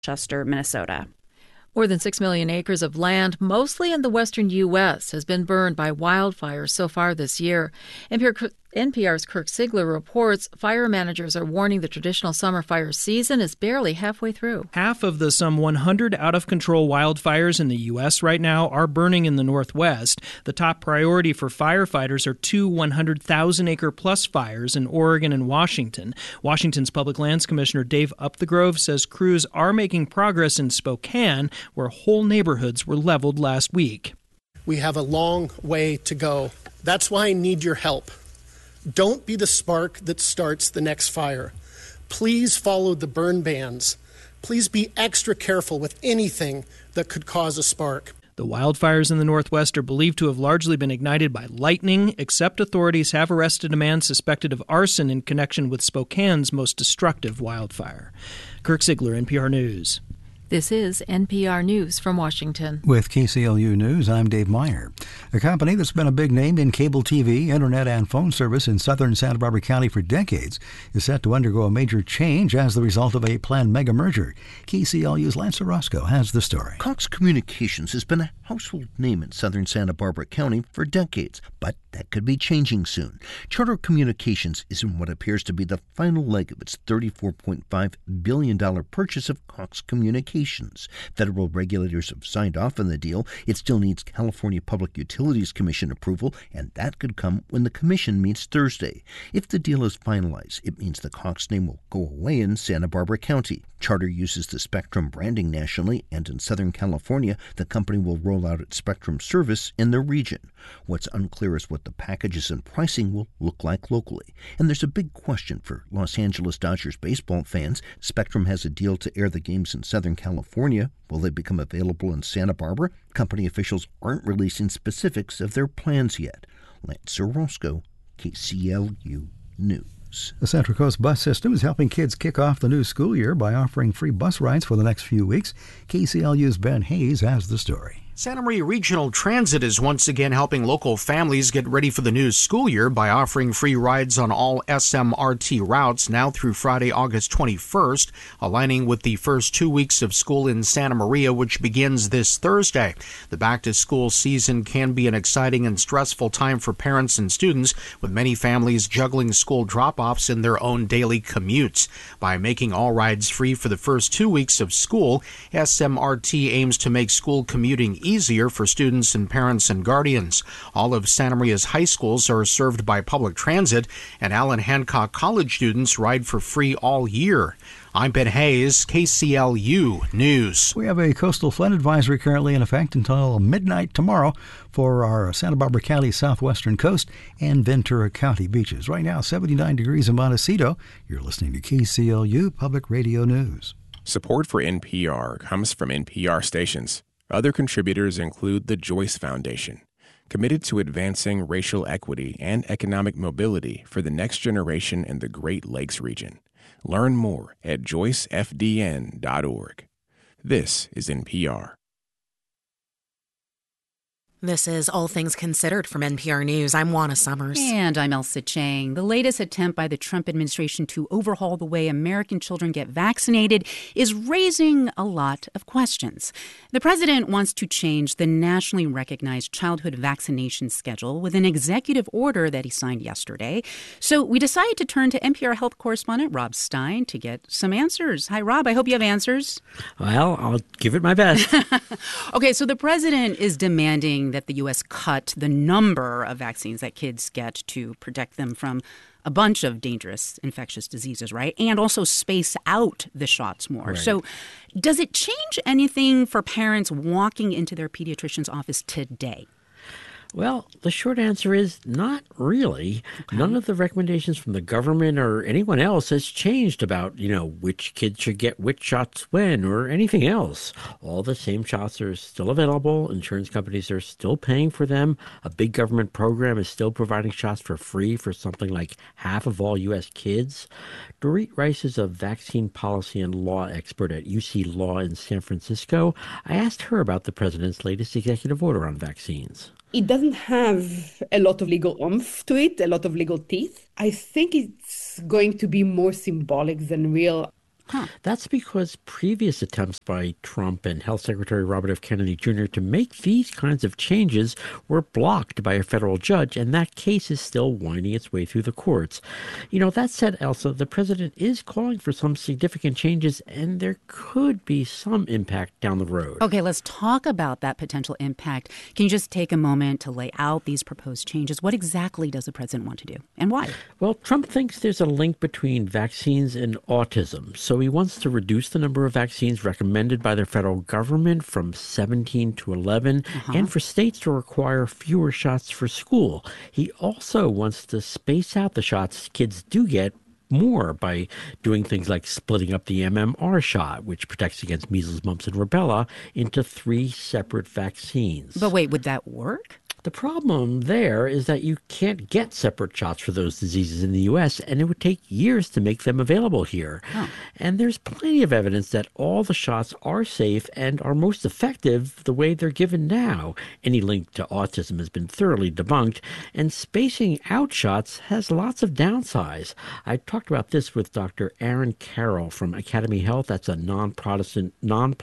Chester, Minnesota. More than 6 million acres of land, mostly in the western U.S., has been burned by wildfires so far this year. NPR's Kirk Siegler reports fire managers are warning the traditional summer fire season is barely halfway through. Half of the some 100 out-of-control wildfires in the U.S. right now are burning in the Northwest. The top priority for firefighters are two 100,000-acre-plus fires in Oregon and Washington. Washington's Public Lands Commissioner Dave Upthegrove says crews are making progress in Spokane, where whole neighborhoods were leveled last week. We have a long way to go. That's why I need your help. Don't be the spark that starts the next fire. Please follow the burn bans. Please be extra careful with anything that could cause a spark. The wildfires in the Northwest are believed to have largely been ignited by lightning, except authorities have arrested a man suspected of arson in connection with Spokane's most destructive wildfire. Kirk Siegler, NPR News. This is NPR News from Washington. With KCLU News, I'm Dave Meyer. A company that's been a big name in cable TV, internet, and phone service in southern Santa Barbara County for decades is set to undergo a major change as the result of a planned mega merger. KCLU's Lance Orozco has the story. Cox Communications has been a household name in southern Santa Barbara County for decades, but that could be changing soon. Charter Communications is in what appears to be the final leg of its $34.5 billion purchase of Cox Communications. Federal regulators have signed off on the deal. It still needs California Public Utilities Commission approval, and that could come when the commission meets Thursday. If the deal is finalized, it means the Cox name will go away in Santa Barbara County. Charter uses the Spectrum branding nationally, and in Southern California, the company will roll out its Spectrum service in the region. What's unclear is what the packages and pricing will look like locally. And there's a big question for Los Angeles Dodgers baseball fans. Spectrum has a deal to air the games in Southern California. Will they become available in Santa Barbara? Company officials aren't releasing specifics of their plans yet. Lance Orozco, KCLU News. The Central Coast bus system is helping kids kick off the new school year by offering free bus rides for the next few weeks. KCLU's Ben Hayes has the story. Santa Maria Regional Transit is once again helping local families get ready for the new school year by offering free rides on all SMRT routes now through Friday, August 21st, aligning with the first 2 weeks of school in Santa Maria, which begins this Thursday. The back-to-school season can be an exciting and stressful time for parents and students, with many families juggling school drop-offs in their own daily commutes. By making all rides free for the first 2 weeks of school, SMRT aims to make school commuting easier for students and parents and guardians. All of Santa Maria's high schools are served by public transit, and Allen Hancock College students ride for free all year. I'm Ben Hayes, KCLU News. We have a coastal flood advisory currently in effect until midnight tomorrow for our Santa Barbara County southwestern coast and Ventura County beaches. Right now, 79 degrees in Montecito. You're listening to KCLU Public Radio News. Support for NPR comes from NPR stations. Other contributors include the Joyce Foundation, committed to advancing racial equity and economic mobility for the next generation in the Great Lakes region. Learn more at joycefdn.org. This is NPR. This is All Things Considered from NPR News. I'm Juana Summers. And I'm Elsa Chang. The latest attempt by the Trump administration to overhaul the way American children get vaccinated is raising a lot of questions. The president wants to change the nationally recognized childhood vaccination schedule with an executive order that he signed yesterday. So we decided to turn to NPR health correspondent Rob Stein to get some answers. Hi, Rob. I hope you have answers. Well, I'll give it my best. Okay, so the president is demanding that the U.S. cut the number of vaccines that kids get to protect them from a bunch of dangerous infectious diseases, right? And also space out the shots more. Right. So does it change anything for parents walking into their pediatrician's office today? Well, the short answer is not really. Okay. None of the recommendations from the government or anyone else has changed about, which kids should get which shots when or anything else. All the same shots are still available. Insurance companies are still paying for them. A big government program is still providing shots for free for something like half of all U.S. kids. Dorit Rice is a vaccine policy and law expert at UC Law in San Francisco. I asked her about the president's latest executive order on vaccines. It doesn't have a lot of legal oomph to it, a lot of legal teeth. I think it's going to be more symbolic than real. That's because previous attempts by Trump and Health Secretary Robert F. Kennedy Jr. to make these kinds of changes were blocked by a federal judge, and that case is still winding its way through the courts. That said, Elsa, the president is calling for some significant changes, and there could be some impact down the road. Okay, let's talk about that potential impact. Can you just take a moment to lay out these proposed changes? What exactly does the president want to do, and why? Well, Trump thinks there's a link between vaccines and autism, so he wants to reduce the number of vaccines recommended by the federal government from 17 to 11, and for states to require fewer shots for school. He also wants to space out the shots kids do get more by doing things like splitting up the MMR shot, which protects against measles, mumps, and rubella, into 3 separate vaccines. But wait, would that work? The problem there is that you can't get separate shots for those diseases in the U.S., and it would take years to make them available here. And there's plenty of evidence that all the shots are safe and are most effective the way they're given now. Any link to autism has been thoroughly debunked, and spacing out shots has lots of downsides. I talked about this with Dr. Aaron Carroll from Academy Health. That's a nonpartisan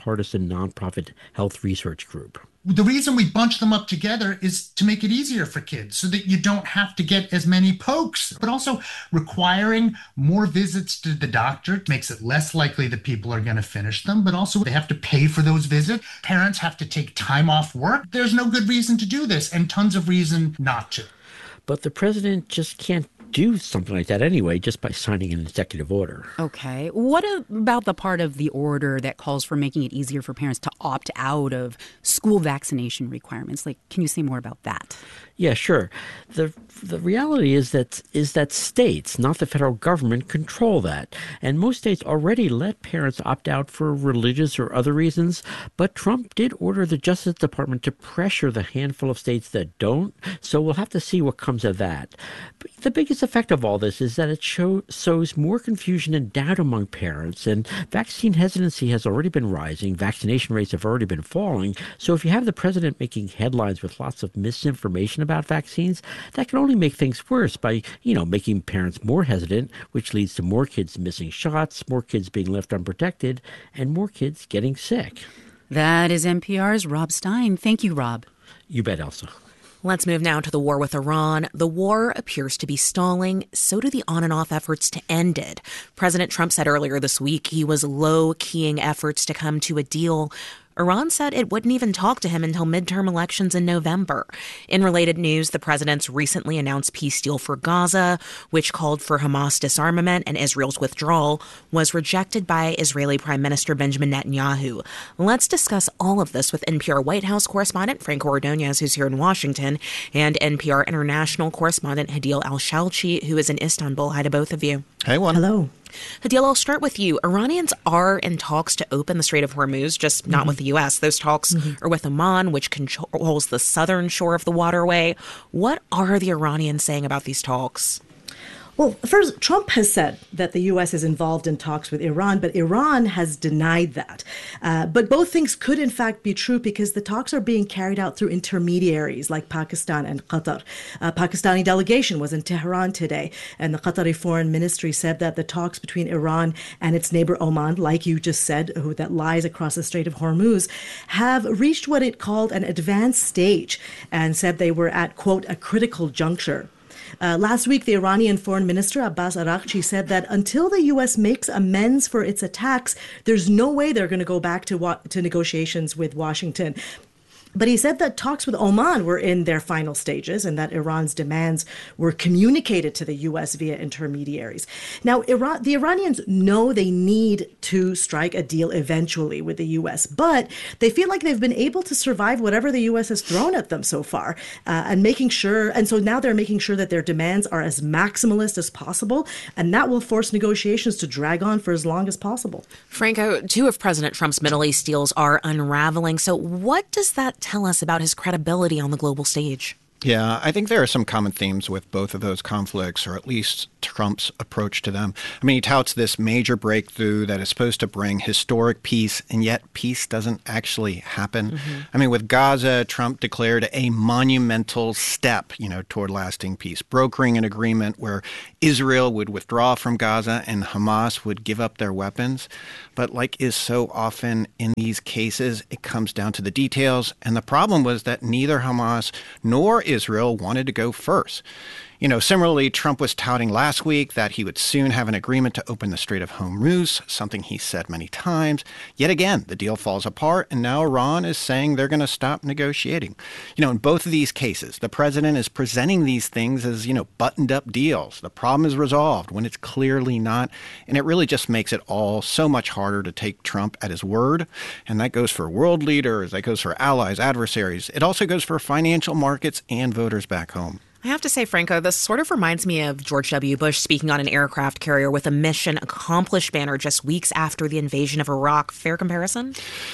nonprofit health research group. The reason we bunch them up together is to make it easier for kids so that you don't have to get as many pokes, but also requiring more visits to the doctor makes it less likely that people are going to finish them, but also they have to pay for those visits. Parents have to take time off work. There's no good reason to do this and tons of reason not to. But the president just can't do something like that anyway, just by signing an executive order. Okay. What about the part of the order that calls for making it easier for parents to opt out of school vaccination requirements? Can you say more about that? Yeah, sure. The reality is that states, not the federal government, control that. And most states already let parents opt out for religious or other reasons, but Trump did order the Justice Department to pressure the handful of states that don't, so we'll have to see what comes of that. But the biggest effect of all this is that it sows more confusion and doubt among parents, and vaccine hesitancy has already been rising. Vaccination rates have already been falling. So if you have the president making headlines with lots of misinformation about vaccines, that can only make things worse by, making parents more hesitant, which leads to more kids missing shots, more kids being left unprotected, and more kids getting sick. That is NPR's Rob Stein. Thank you, Rob. You bet, Elsa. Let's move now to the war with Iran. The war appears to be stalling. So do the on and off efforts to end it. President Trump said earlier this week he was low-keying efforts to come to a deal. Iran said it wouldn't even talk to him until midterm elections in November. In related news, the president's recently announced peace deal for Gaza, which called for Hamas disarmament and Israel's withdrawal, was rejected by Israeli Prime Minister Benjamin Netanyahu. Let's discuss all of this with NPR White House correspondent Franco Ordonez, who's here in Washington, and NPR international correspondent Hadil Al-Shalchi, who is in Istanbul. Hi to both of you. Hey, one. Hello. Hadil, I'll start with you. Iranians are in talks to open the Strait of Hormuz, just not with the U.S. Those talks are with Oman, which controls the southern shore of the waterway. What are the Iranians saying about these talks? Well, first, Trump has said that the U.S. is involved in talks with Iran, but Iran has denied that. But both things could, in fact, be true because the talks are being carried out through intermediaries like Pakistan and Qatar. Pakistani delegation was in Tehran today, and the Qatari Foreign Ministry said that the talks between Iran and its neighbor Oman, like you just said, that lies across the Strait of Hormuz, have reached what it called an advanced stage and said they were at, quote, a critical juncture. Last week, the Iranian Foreign Minister Abbas Araghchi said that until the U.S. makes amends for its attacks, there's no way they're going to go back to negotiations with Washington. But he said that talks with Oman were in their final stages and that Iran's demands were communicated to the U.S. via intermediaries. Now, the Iranians know they need to strike a deal eventually with the U.S., but they feel like they've been able to survive whatever the U.S. has thrown at them so far, and so now they're making sure that their demands are as maximalist as possible, and that will force negotiations to drag on for as long as possible. Franco, 2 of President Trump's Middle East deals are unraveling. So what does that tell us about his credibility on the global stage? Yeah, I think there are some common themes with both of those conflicts, or at least Trump's approach to them. I mean, he touts this major breakthrough that is supposed to bring historic peace, and yet peace doesn't actually happen. Mm-hmm. I mean, with Gaza, Trump declared a monumental step, toward lasting peace, brokering an agreement where Israel would withdraw from Gaza and Hamas would give up their weapons. But like is so often in these cases, it comes down to the details. And the problem was that neither Hamas nor Israel wanted to go first. Similarly, Trump was touting last week that he would soon have an agreement to open the Strait of Hormuz, something he said many times. Yet again, the deal falls apart, and now Iran is saying they're going to stop negotiating. In both of these cases, the president is presenting these things as, buttoned up deals. The problem is resolved when it's clearly not, and it really just makes it all so much harder to take Trump at his word. And that goes for world leaders, that goes for allies, adversaries. It also goes for financial markets and voters back home. I have to say, Franco, this sort of reminds me of George W. Bush speaking on an aircraft carrier with a mission accomplished banner just weeks after the invasion of Iraq. Fair comparison?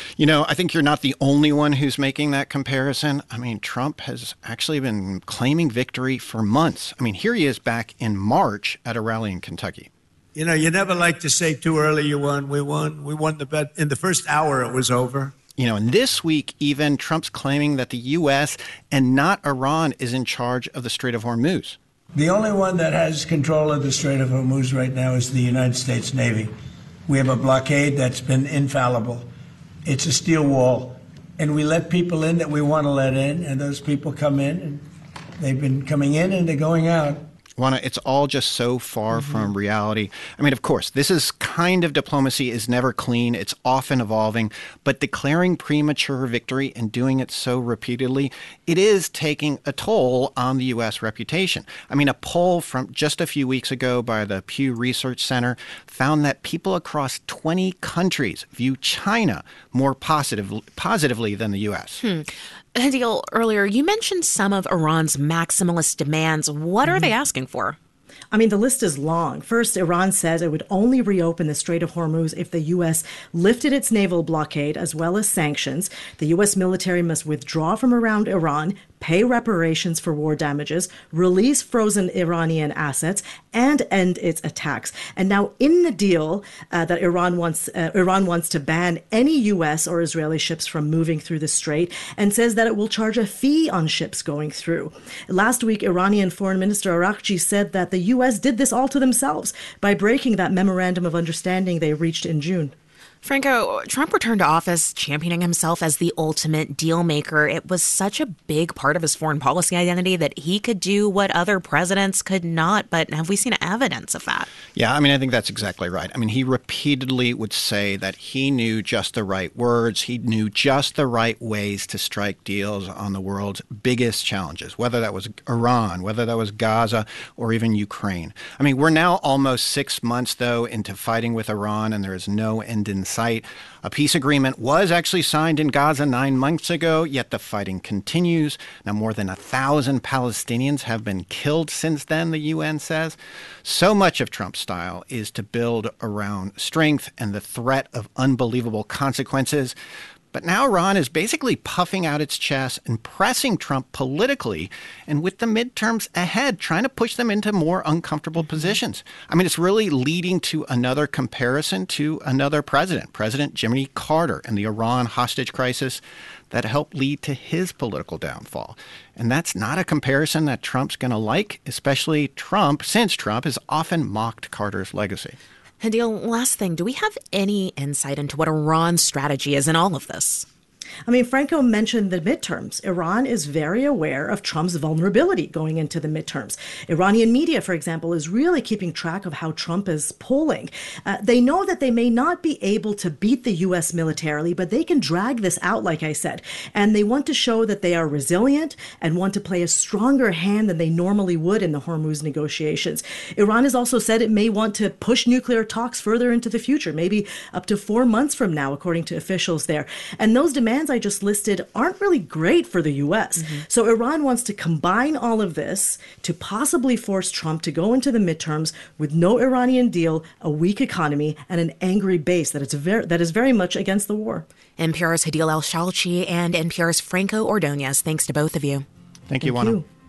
I think you're not the only one who's making that comparison. I mean, Trump has actually been claiming victory for months. I mean, here he is back in March at a rally in Kentucky. You never like to say too early you won. We won. We won the bet. In the first hour, it was over. And this week, even Trump's claiming that the U.S. and not Iran is in charge of the Strait of Hormuz. The only one that has control of the Strait of Hormuz right now is the United States Navy. We have a blockade that's been infallible. It's a steel wall. And we let people in that we want to let in, and those people come in, and they've been coming in and they're going out. Juana, it's all just so far from reality. I mean, of course, this is kind of diplomacy is never clean. It's often evolving. But declaring premature victory and doing it so repeatedly, it is taking a toll on the U.S. reputation. I mean, a poll from just a few weeks ago by the Pew Research Center found that people across 20 countries view China more positively than the U.S. Hadil, earlier, you mentioned some of Iran's maximalist demands. What are they asking for? I mean, the list is long. First, Iran says it would only reopen the Strait of Hormuz if the U.S. lifted its naval blockade as well as sanctions. The U.S. military must withdraw from around Iran, pay reparations for war damages, release frozen Iranian assets, and end its attacks. And now in the deal that Iran wants to ban any U.S. or Israeli ships from moving through the strait and says that it will charge a fee on ships going through. Last week, Iranian Foreign Minister Araghchi said that the U.S. did this all to themselves by breaking that memorandum of understanding they reached in June. Franco, Trump returned to office championing himself as the ultimate deal maker. It was such a big part of his foreign policy identity that he could do what other presidents could not. But have we seen evidence of that? Yeah, I mean, I think that's exactly right. I mean, he repeatedly would say that he knew just the right words. He knew just the right ways to strike deals on the world's biggest challenges, whether that was Iran, whether that was Gaza, or even Ukraine. I mean, we're now almost 6 months, though, into fighting with Iran, and there is no end in sight. A peace agreement was actually signed in Gaza 9 months ago, yet the fighting continues. Now, more than 1,000 Palestinians have been killed since then, the UN says. So much of Trump's style is to build around strength and the threat of unbelievable consequences. But now Iran is basically puffing out its chest and pressing Trump politically, and with the midterms ahead, trying to push them into more uncomfortable positions. I mean, it's really leading to another comparison to another president, President Jimmy Carter, and the Iran hostage crisis that helped lead to his political downfall. And that's not a comparison that Trump's going to like, especially since Trump has often mocked Carter's legacy. Hadil, last thing, do we have any insight into what Iran's strategy is in all of this? I mean, Franco mentioned the midterms. Iran is very aware of Trump's vulnerability going into the midterms. Iranian media, for example, is really keeping track of how Trump is polling. They know that they may not be able to beat the U.S. militarily, but they can drag this out, like I said. And they want to show that they are resilient and want to play a stronger hand than they normally would in the Hormuz negotiations. Iran has also said it may want to push nuclear talks further into the future, maybe up to 4 months from now, according to officials there. And those demands I just listed aren't really great for the U.S. So Iran wants to combine all of this to possibly force Trump to go into the midterms with no Iranian deal, a weak economy, and an angry base that is very much against the war. NPR's Hadil El-Shalchi and NPR's Franco Ordonez. Thanks to both of you. Thank you, Juana.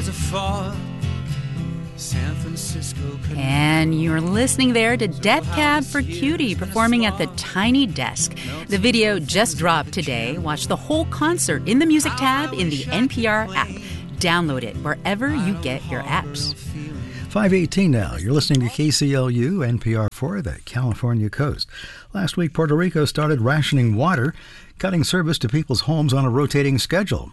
as a fog. San Francisco. And you're listening there to Death Cab for Cutie performing at the Tiny Desk. The video just dropped today. Watch the whole concert in the Music tab in the NPR app. Download it wherever you get your apps. 5:18 now. You're listening to KCLU, NPR for the California coast. Last week, Puerto Rico started rationing water, cutting service to people's homes on a rotating schedule.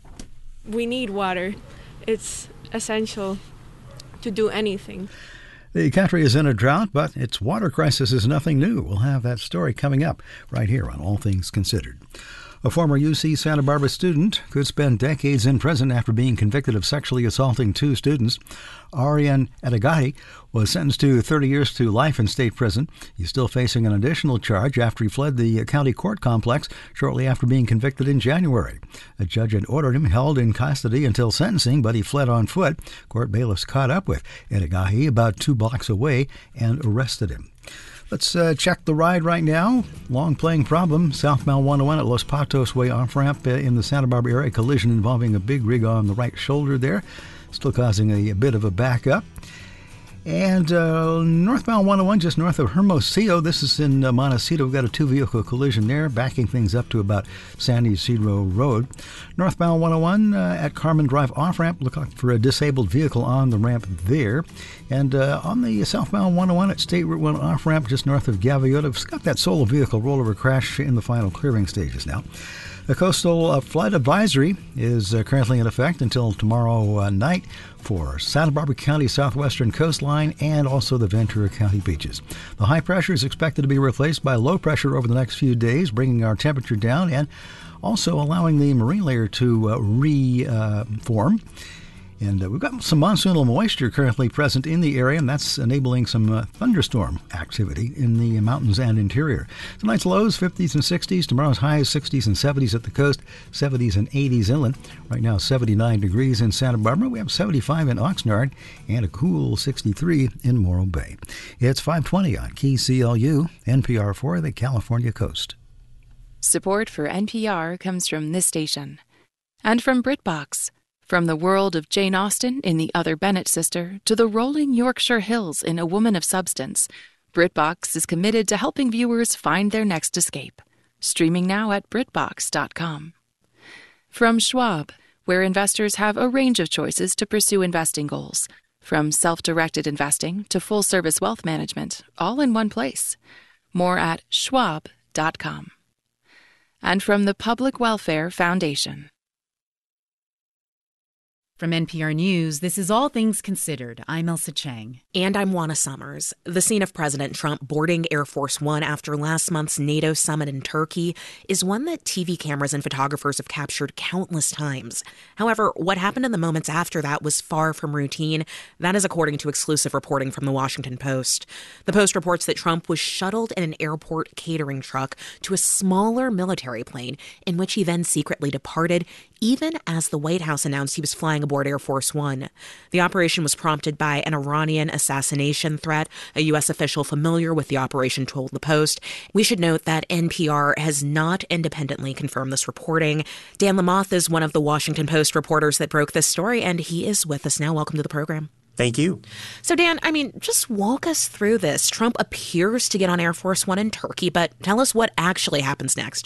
We need water. It's essential to do anything. The country is in a drought, but its water crisis is nothing new. We'll have that story coming up right here on All Things Considered. A former UC Santa Barbara student could spend decades in prison after being convicted of sexually assaulting 2 students. Arian Edagahi was sentenced to 30 years to life in state prison. He's still facing an additional charge after he fled the county court complex shortly after being convicted in January. A judge had ordered him held in custody until sentencing, but he fled on foot. Court bailiffs caught up with Edagahi about 2 blocks away and arrested him. Let's check the ride right now. Long playing problem. Southbound 101 at Los Patos Way off-ramp in the Santa Barbara area. Collision involving a big rig on the right shoulder there. Still causing a bit of a backup. And northbound 101 just north of Hermosillo. This is in Montecito. We've got a 2-vehicle collision there, backing things up to about San Isidro Road. Northbound 101 at Carmen Drive off-ramp. Look out for a disabled vehicle on the ramp there. And on the southbound 101 at State Route 1 off-ramp just north of Gaviota, we've got that solo vehicle rollover crash in the final clearing stages now. The coastal flood advisory is currently in effect until tomorrow night for Santa Barbara County southwestern coastline and also the Ventura County beaches. The high pressure is expected to be replaced by low pressure over the next few days, bringing our temperature down and also allowing the marine layer to reform. And we've got some monsoonal moisture currently present in the area, and that's enabling some thunderstorm activity in the mountains and interior. Tonight's lows, 50s and 60s. Tomorrow's highs, 60s and 70s at the coast, 70s and 80s inland. Right now, 79 degrees in Santa Barbara. We have 75 in Oxnard and a cool 63 in Morro Bay. It's 5:20 on KCLU, NPR for the California coast. Support for NPR comes from this station and from BritBox. From the world of Jane Austen in The Other Bennett Sister to the rolling Yorkshire Hills in A Woman of Substance, BritBox is committed to helping viewers find their next escape. Streaming now at BritBox.com. From Schwab, where investors have a range of choices to pursue investing goals, from self-directed investing to full-service wealth management, all in one place. More at Schwab.com. And from the Public Welfare Foundation. From NPR News, this is All Things Considered. I'm Elsa Chang. And I'm Juana Summers. The scene of President Trump boarding Air Force One after last month's NATO summit in Turkey is one that TV cameras and photographers have captured countless times. However, what happened in the moments after that was far from routine. That is according to exclusive reporting from the Washington Post. The Post reports that Trump was shuttled in an airport catering truck to a smaller military plane, in which he then secretly departed, even as the White House announced he was flying aboard Air Force One. The operation was prompted by an Iranian assassination threat. A U.S. official familiar with the operation told the Post. We should note that NPR has not independently confirmed this reporting. Dan Lamothe is one of the Washington Post reporters that broke this story, and he is with us now. Welcome to the program. Thank you. So, Dan, just walk us through this. Trump appears to get on Air Force One in Turkey, but tell us what actually happens next.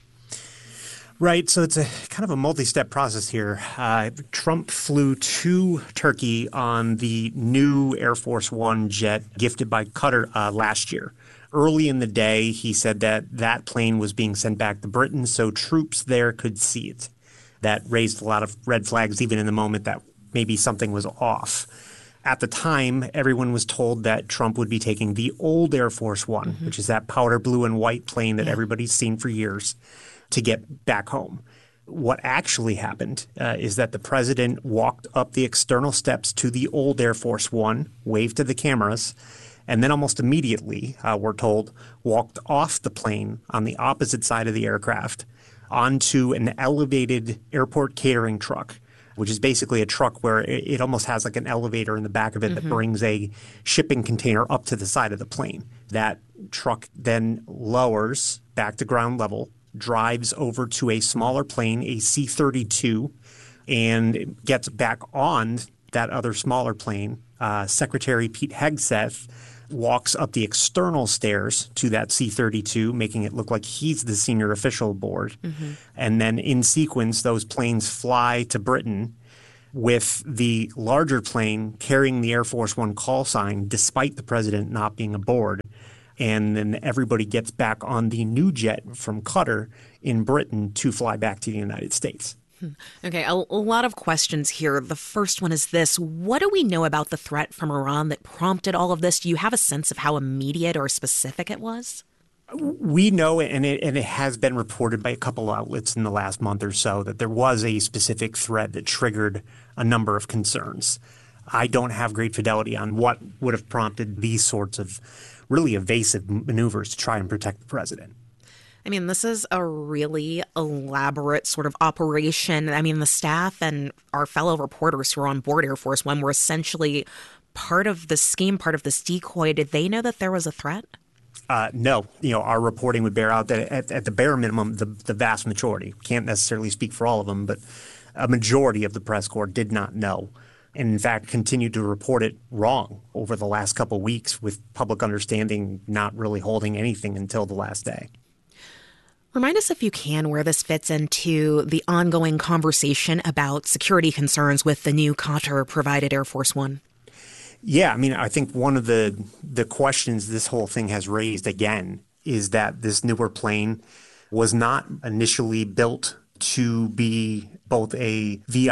Right. So it's a kind of a multi-step process here. Trump flew to Turkey on the new Air Force One jet gifted by Qatar last year. Early in the day, he said that plane was being sent back to Britain so troops there could see it. That raised a lot of red flags, even in the moment that maybe something was off. At the time, everyone was told that Trump would be taking the old Air Force One, which is that powder blue and white plane that everybody's seen for years, to get back home. What actually happened is that the president walked up the external steps to the old Air Force One, waved to the cameras, and then almost immediately, we're told, walked off the plane on the opposite side of the aircraft onto an elevated airport catering truck, which is basically a truck where it almost has like an elevator in the back of it that brings a shipping container up to the side of the plane. That truck then lowers back to ground level, drives over to a smaller plane, a C-32, and gets back on that other smaller plane. Secretary Pete Hegseth walks up the external stairs to that C-32, making it look like he's the senior official aboard. Mm-hmm. And then in sequence, those planes fly to Britain with the larger plane carrying the Air Force One call sign despite the president not being aboard. And then everybody gets back on the new jet from Qatar in Britain to fly back to the United States. Okay, a lot of questions here. The first one is this. What do we know about the threat from Iran that prompted all of this? Do you have a sense of how immediate or specific it was? We know, and it has been reported by a couple outlets in the last month or so, that there was a specific threat that triggered a number of concerns. I don't have great fidelity on what would have prompted these sorts of really evasive maneuvers to try and protect the president. I mean, this is a really elaborate sort of operation. I mean, the staff and our fellow reporters who were on board Air Force One were essentially part of the scheme, part of this decoy. Did they know that there was a threat? No. Our reporting would bear out that at the bare minimum, the vast majority, can't necessarily speak for all of them, but a majority of the press corps did not know. And in fact, continued to report it wrong over the last couple of weeks, with public understanding not really holding anything until the last day. Remind us, if you can, where this fits into the ongoing conversation about security concerns with the new Qatar-provided Air Force One. Yeah, I mean, I think one of the questions this whole thing has raised again is that this newer plane was not initially built to be both a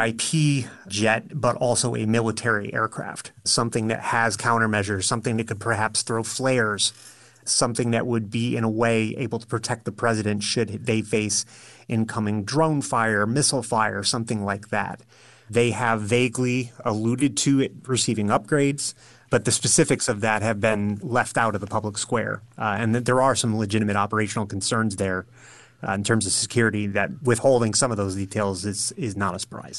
VIP jet but also a military aircraft, something that has countermeasures, something that could perhaps throw flares, something that would be in a way able to protect the president should they face incoming drone fire, missile fire, something like that. They have vaguely alluded to it receiving upgrades, but the specifics of that have been left out of the public square. And that there are some legitimate operational concerns there in terms of security, that withholding some of those details is not a surprise.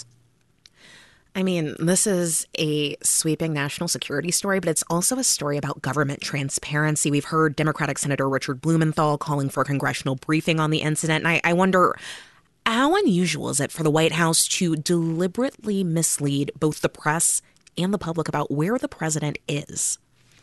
I mean, this is a sweeping national security story, but it's also a story about government transparency. We've heard Democratic Senator Richard Blumenthal calling for a congressional briefing on the incident. And I wonder, how unusual is it for the White House to deliberately mislead both the press and the public about where the president is?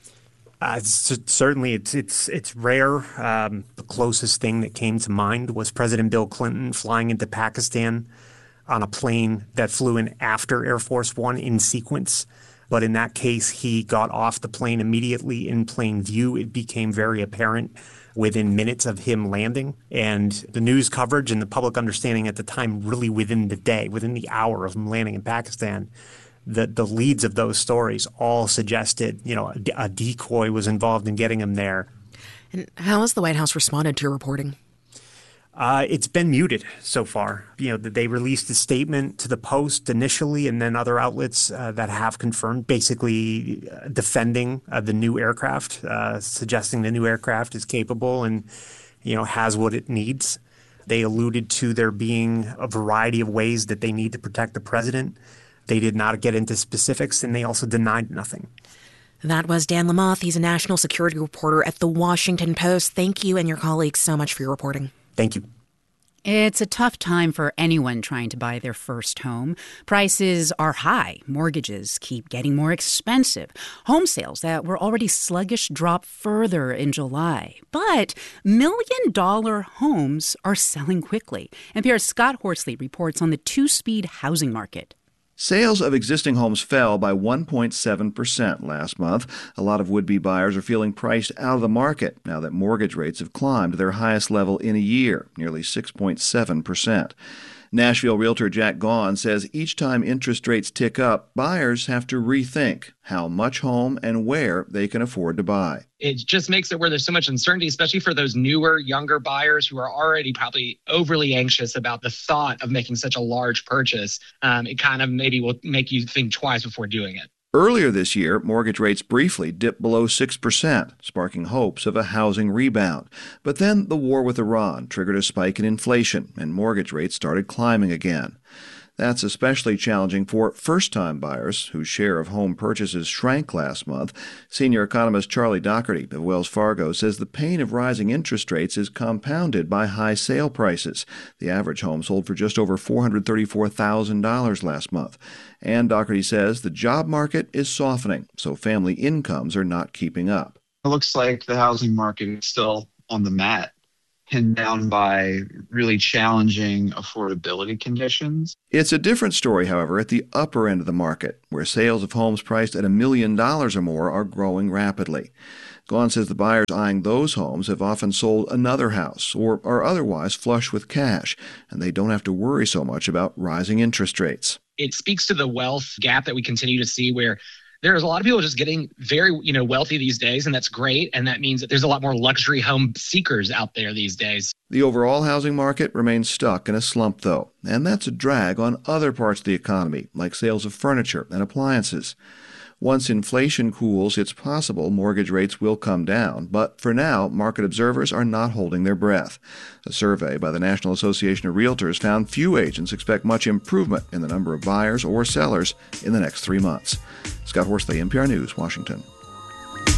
Certainly, it's rare. The closest thing that came to mind was President Bill Clinton flying into Pakistan on a plane that flew in after Air Force One in sequence. But in that case, he got off the plane immediately in plain view. It became very apparent within minutes of him landing. And the news coverage and the public understanding at the time, really within the day, within the hour of him landing in Pakistan, the leads of those stories all suggested, a decoy was involved in getting him there. And how has the White House responded to your reporting? It's been muted so far. They released a statement to the Post initially, and then other outlets that have confirmed, basically defending the new aircraft, suggesting the new aircraft is capable and, has what it needs. They alluded to there being a variety of ways that they need to protect the president. They did not get into specifics, and they also denied nothing. That was Dan Lamothe. He's a national security reporter at The Washington Post. Thank you and your colleagues so much for your reporting. Thank you. It's a tough time for anyone trying to buy their first home. Prices are high. Mortgages keep getting more expensive. Home sales that were already sluggish drop further in July. But million-dollar homes are selling quickly. NPR's Scott Horsley reports on the two-speed housing market. Sales of existing homes fell by 1.7% last month. A lot of would-be buyers are feeling priced out of the market now that mortgage rates have climbed to their highest level in a year, nearly 6.7%. Nashville realtor Jack Gaughan says each time interest rates tick up, buyers have to rethink how much home and where they can afford to buy. It just makes it where there's so much uncertainty, especially for those newer, younger buyers who are already probably overly anxious about the thought of making such a large purchase. It kind of maybe will make you think twice before doing it. Earlier this year, mortgage rates briefly dipped below 6%, sparking hopes of a housing rebound. But then the war with Iran triggered a spike in inflation, and mortgage rates started climbing again. That's especially challenging for first-time buyers whose share of home purchases shrank last month. Senior economist Charlie Doherty of Wells Fargo says the pain of rising interest rates is compounded by high sale prices. The average home sold for just over $434,000 last month. And Doherty says the job market is softening, so family incomes are not keeping up. It looks like the housing market is still on the mat, pinned down by really challenging affordability conditions. It's a different story, however, at the upper end of the market, where sales of homes priced at $1 million or more are growing rapidly. Gahn says the buyers eyeing those homes have often sold another house or are otherwise flush with cash, and they don't have to worry so much about rising interest rates. It speaks to the wealth gap that we continue to see, where there's a lot of people just getting very, wealthy these days, and that's great. And that means that there's a lot more luxury home seekers out there these days. The overall housing market remains stuck in a slump, though, and that's a drag on other parts of the economy, like sales of furniture and appliances. Once inflation cools, it's possible mortgage rates will come down, but for now, market observers are not holding their breath. A survey by the National Association of Realtors found few agents expect much improvement in the number of buyers or sellers in the next 3 months. Scott Horsley, NPR News, Washington.